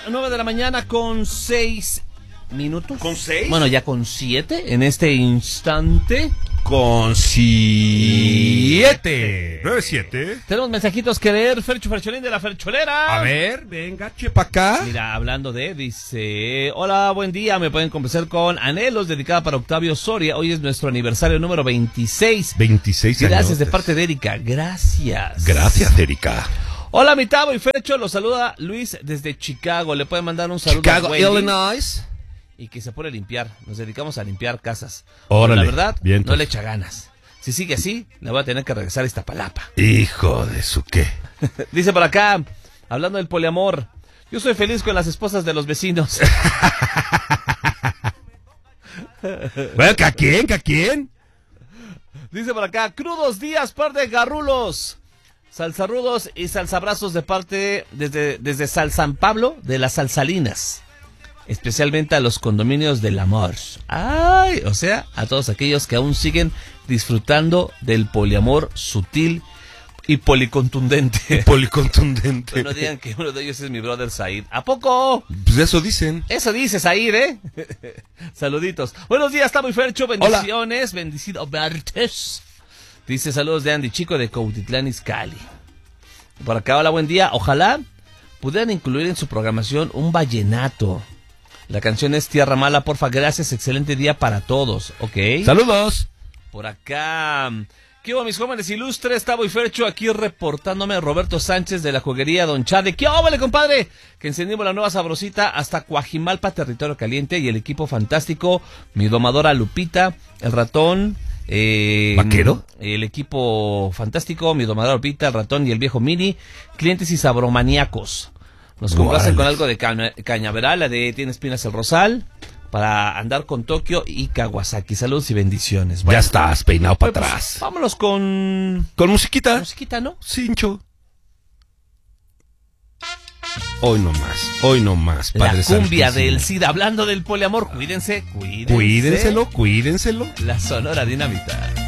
9 de la mañana con 6 minutos. ¿Con 6? Bueno, ya con 7 en este instante. Con 7. 9-7. Tenemos mensajitos que leer. Fercho Fercholín de la Fercholera. A ver, venga, chepa acá. Mira, hablando de, dice: hola, buen día, me pueden complacer con Anhelos, dedicada para Octavio Soria. Hoy es nuestro aniversario número 26. 26 años. Gracias de parte de Erika, gracias. Gracias, Erika. Hola, mi Tavo y Fercho, los saluda Luis desde Chicago. Le pueden mandar un saludo Chicago, a Wendy, Illinois. y que se pone a limpiar. Nos dedicamos a limpiar casas. Órale, la verdad, bien, no le echa ganas. Si sigue así, le voy a tener que regresar a Iztapalapa. Hijo de su qué. Dice por acá, hablando del poliamor: yo soy feliz con las esposas de los vecinos. Bueno, ¿a quién? ¿A quién? Dice por acá: crudos días, par de garrulos, salsarrudos y salsabrazos de parte desde San Pablo de las Salsalinas. Especialmente a los condominios del amor. Ay, o sea, a todos aquellos que aún siguen disfrutando del poliamor sutil y policontundente. Policontundente. No digan que uno de ellos es mi brother Said. ¿A poco? Pues eso dicen. Eso dice Said, ¿eh? Saluditos. Buenos días, está muy Fercho. Bendiciones. Hola. Bendecido martes. Dice: saludos de Andy Chico de Cuautitlán Izcalli. Por acá, hola, buen día. Ojalá pudieran incluir en su programación un vallenato. La canción es Tierra Mala, porfa, gracias, excelente día para todos, ¿ok? Saludos. Por acá, ¿qué hubo, mis jóvenes ilustres? Tavo y Fercho aquí reportándome. Roberto Sánchez de la juguería Don Chade. ¿Qué hubo, compadre? Que encendimos la nueva sabrosita hasta Coajimalpa, territorio caliente, y el equipo fantástico, mi domadora Lupita, el ratón... ¿Vaquero? El equipo fantástico, mi domadora Lupita, el ratón y el viejo Mini, clientes y sabromaníacos. Nos complacen con algo de cañaveral, la de Tiene Espinas el Rosal, para andar con Tokio y Kawasaki. Saludos y bendiciones. Bueno, ya estás peinado para pues, atrás. Vámonos con... ¿Con musiquita? Musiquita, ¿no? Cincho. Hoy no más, Padre La cumbia Santísimo. del SIDA. Hablando del poliamor, cuídense. Cuídenselo. La Sonora Dinamita.